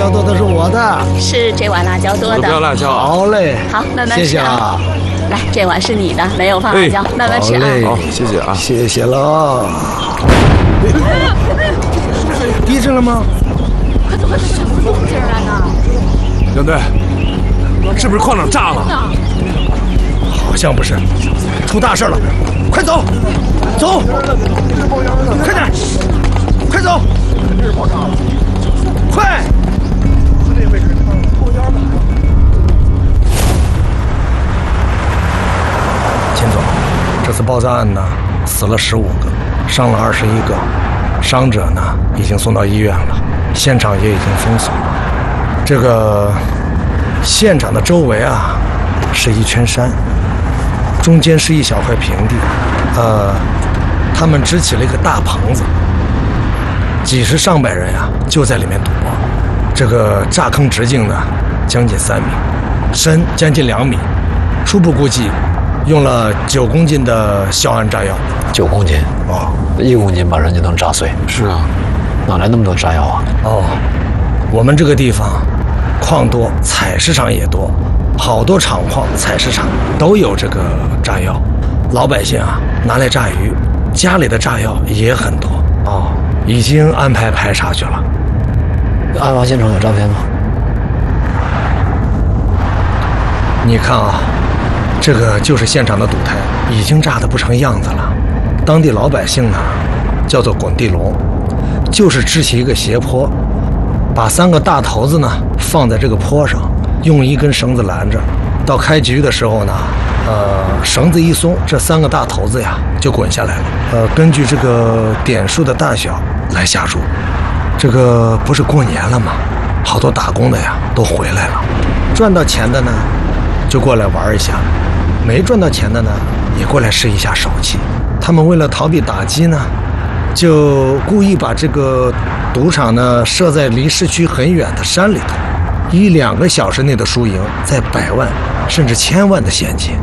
椒剁的是我的， 是这碗辣椒剁的。 不要辣椒。 好嘞， 好，慢慢谢谢吃啊。来，这碗是你的，没有放辣椒，慢慢吃啊。 好，谢谢啊， 谢谢了。地震了吗？ 快走快走，什么动静啊呢？ 杨队，是不是矿场炸了？ 好像不是，出大事了，快走，走，快点，快走，快！秦总，这次爆炸案呢，死了15个，伤了21个，伤者呢已经送到医院了，现场也已经封锁。这个现场的周围啊，是一圈山。中间是一小块平地，他们支起了一个大棚子，几十上百人呀就在里面赌博。这个炸坑直径呢将近3米，深将近2米，初步估计用了9公斤的硝铵炸药。 9公斤哦 ，1公斤把人就能炸碎。 是啊， 哪来那么多炸药啊？ 哦，我们这个地方矿多，采石场也多。好多厂矿、采石场都有这个炸药，老百姓啊拿来炸鱼，家里的炸药也很多。哦，已经安排排查去了。 案发现场有照片吗？ 你看啊，这个就是现场的赌台，已经炸得不成样子了。当地老百姓呢，叫做滚地龙，就是支起一个斜坡，把3个大头子呢放在这个坡上。用一根绳子拦着，到开局的时候呢，绳子一松，这3个大头子呀就滚下来了。根据这个点数的大小来下注。这个不是过年了吗？好多打工的呀都回来了，赚到钱的呢就过来玩一下，没赚到钱的呢也过来试一下手气。他们为了逃避打击呢，就故意把这个赌场呢设在离市区很远的山里头。1-2个小时内的输赢在百万甚至1000万的现金。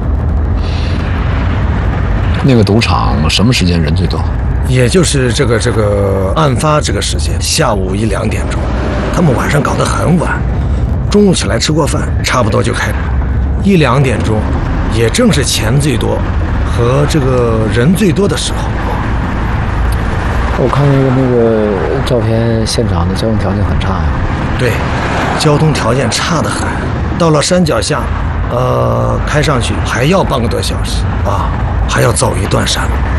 那个赌场什么时间人最多？ 也就是这个案发这个时间，下午1-2点钟。他们晚上搞得很晚，中午起来吃过饭，差不多就开，1-2点钟，也正是钱最多和这个人最多的时候。 我看那个照片，现场的交通条件很差呀。 对，交通条件差得很。到了山脚下，开上去还要半个多小时啊，还要走一段山。